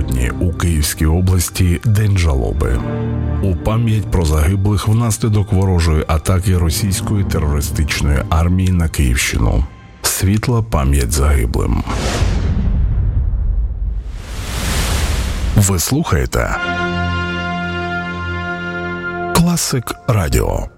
напередодні у Київській області День жалоби. У пам'ять про загиблих внаслідок ворожої атаки російської терористичної армії на Київщину. Світла пам'ять загиблим. Ви слухаєте Класик Радіо.